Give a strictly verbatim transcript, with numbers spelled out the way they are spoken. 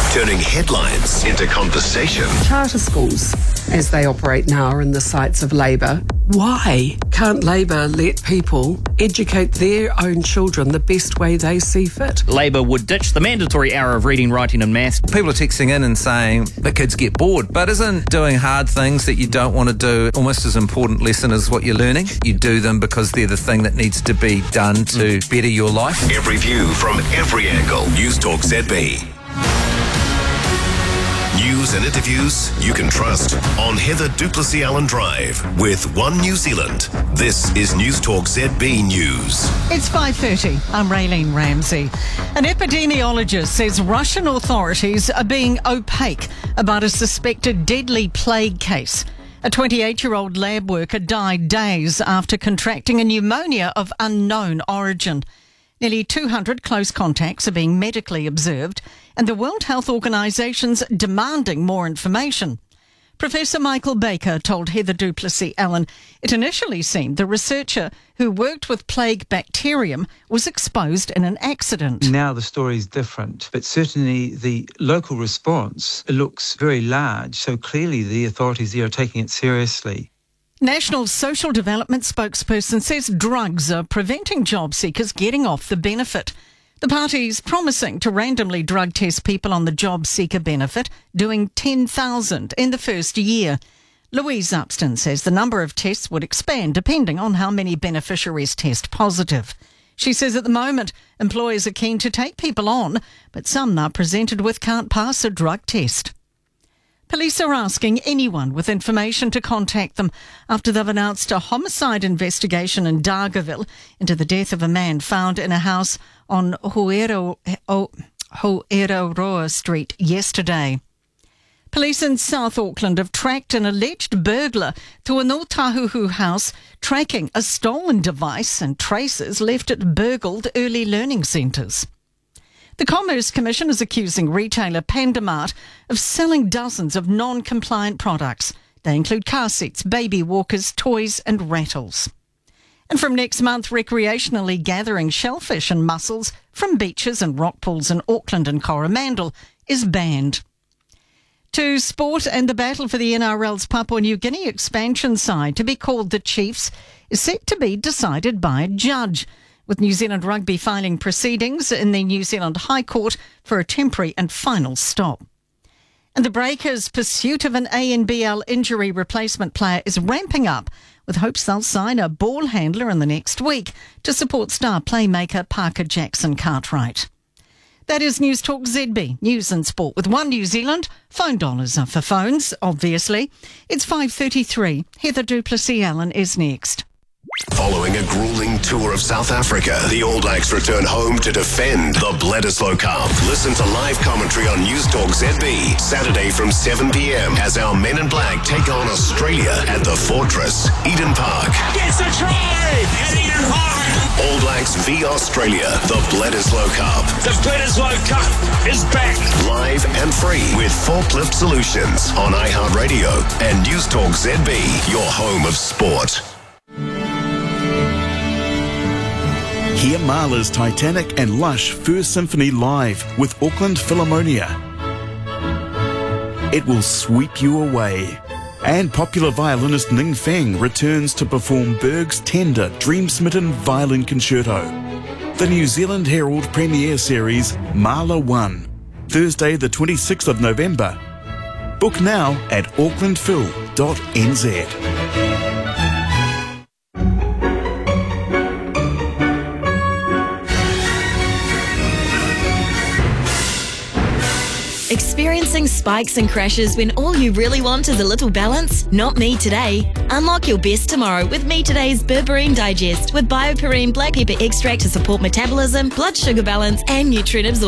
turning headlines into conversation. Charter schools, as they operate now, are in the sights of Labor. Why can't Labor let people educate their own children the best way they see fit? Labor would ditch the mandatory hour of reading, writing and maths. People are texting in and saying that kids get bored, but isn't doing hard things that you don't want to do almost as important lesson as what you're learning? You do them because they're the thing that needs to be done to better your life. Every view from every angle. News Talk Z B. News and interviews you can trust on Heather Duplessis Allen Drive with One New Zealand. This is News Talk Z B News. It's five thirty. I'm Raylene Ramsey. An epidemiologist says Russian authorities are being opaque about a suspected deadly plague case. A twenty-eight-year-old lab worker died days after contracting a pneumonia of unknown origin. Nearly two hundred close contacts are being medically observed, and the World Health Organisation's demanding more information. Professor Michael Baker told Heather Duplessis Allen it initially seemed the researcher who worked with plague bacterium was exposed in an accident. Now the story is different, but certainly the local response looks very large, so clearly the authorities there are taking it seriously. National Social Development spokesperson says drugs are preventing job seekers getting off the benefit. The party's promising to randomly drug test people on the job seeker benefit, doing ten thousand in the first year. Louise Upston says the number of tests would expand depending on how many beneficiaries test positive. She says at the moment employers are keen to take people on, but some now presented with can't pass a drug test. Police are asking anyone with information to contact them after they've announced a homicide investigation in Dargaville into the death of a man found in a house on Huero, oh, Hueroa Street yesterday. Police in South Auckland have tracked an alleged burglar to an Otahuhu house, tracking a stolen device and traces left at burgled early learning centres. The Commerce Commission is accusing retailer Pandamart of selling dozens of non-compliant products. They include car seats, baby walkers, toys and rattles. And from next month, recreationally gathering shellfish and mussels from beaches and rock pools in Auckland and Coromandel is banned. To sport, and the battle for the N R L's Papua New Guinea expansion side, to be called the Chiefs, is set to be decided by a judge, with New Zealand Rugby filing proceedings in the New Zealand High Court for a temporary and final stop. And the Breakers' pursuit of an A N B L injury replacement player is ramping up, with hopes they'll sign a ball handler in the next week to support star playmaker Parker Jackson Cartwright. That is News Talk Z B, News and Sport with One New Zealand. Phone dollars are for phones, obviously. It's five thirty-three. Heather Duplessis Allen is next. Following a grueling tour of South Africa, the All Blacks return home to defend the Bledisloe Cup. Listen to live commentary on News Talk Z B, Saturday from seven p.m. as our men in black take on Australia at the Fortress, Eden Park. Gets a try at Eden Park. All Blacks v Australia, the Bledisloe Cup. The Bledisloe Cup is back. Live and free with Forklift Solutions on iHeartRadio and News Talk Z B, your home of sport. Hear Mahler's Titanic and Lush First Symphony live with Auckland Philharmonia. It will sweep you away. And popular violinist Ning Feng returns to perform Berg's tender, dream-smitten violin concerto. The New Zealand Herald premiere series Mahler one, Thursday the twenty-sixth of November. Book now at auckland phil dot n z. Experiencing spikes and crashes when all you really want is a little balance? Not me today. Unlock your best tomorrow with Me Today's Berberine Digest with BioPerine Black Pepper Extract to support metabolism, blood sugar balance and nutrient absorption.